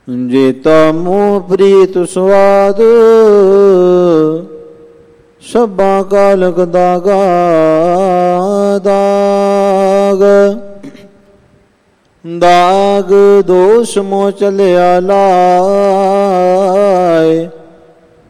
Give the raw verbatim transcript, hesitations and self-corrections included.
ਜੇਤਾ ਮੋਹ ਪ੍ਰੀਤ ਸੁਆਦ ਸਭਾ ਕਾਲਕ ਦਾਗਾ ਦਾਗ। ਦਾਗ ਦੋਸ਼ ਮੋ ਚਲਿਆ ਲਾਏ